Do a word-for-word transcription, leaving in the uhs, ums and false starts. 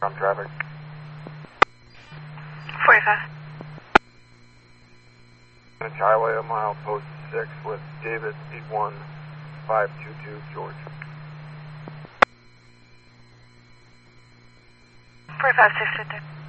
On traffic. forty-five. Greenwich Highway, a mile, post six with David eight one five two two, George. forty-five, six fifty.